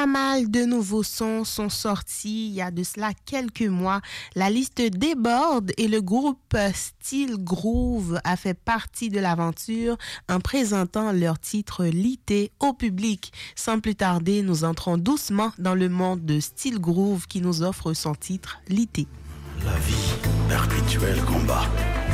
pas mal de nouveaux sons sont sortis il y a de cela quelques mois. La liste déborde et le groupe Style Groove a fait partie de l'aventure en présentant leur titre Lité au public. Sans plus tarder, nous entrons doucement dans le monde de Style Groove qui nous offre son titre Lité. La vie, perpétuel combat.